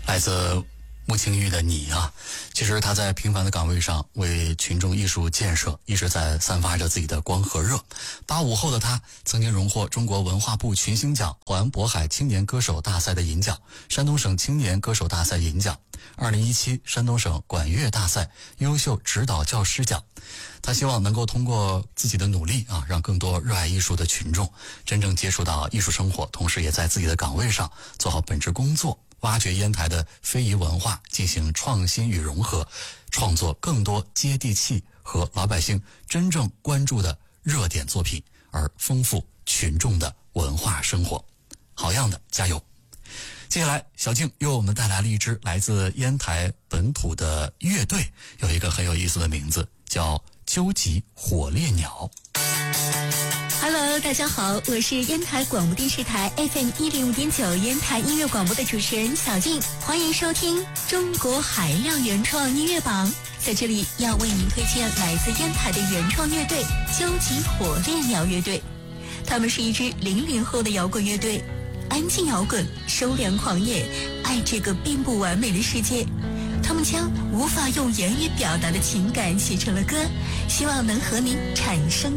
来自穆青玉的你啊，其实他在平凡的岗位上为群众艺术建设一直在散发着自己的光和热。85后的他曾经荣获中国文化部群星奖、环渤海青年歌手大赛的银奖、山东省青年歌手大赛银奖、2017山东省管乐大赛优秀指导教师奖。他希望能够通过自己的努力啊，让更多热爱艺术的群众真正接触到艺术生活，同时也在自己的岗位上做好本职工作，挖掘烟台的非遗文化，进行创新与融合，创作更多接地气和老百姓真正关注的热点作品，而丰富群众的文化生活。好样的，加油！接下来小静又为我们带来了一支来自烟台本土的乐队，有一个很有意思的名字，叫究极火烈鸟。 Hello， 大家好，我是烟台广播电视台 FM105.9 烟台音乐广播的主持人小静，欢迎收听中国海量原创音乐榜。在这里要为您推荐来自烟台的原创乐队究极火烈鸟乐队，他们是一支00后的摇滚乐队，安静摇滚，收敛狂野，爱这个并不完美的世界。他们将无法用言语表达的情感写成了歌，希望能和您产生